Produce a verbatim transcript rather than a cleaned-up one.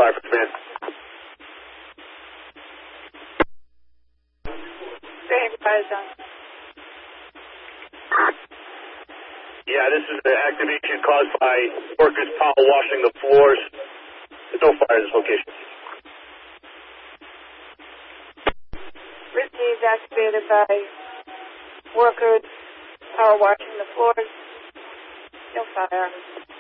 fire for command. Same fire zone. Yeah, this is an activation caused by workers power washing the floors. There's no fire at this location. Risky is activated by workers power washing the floors. No fire.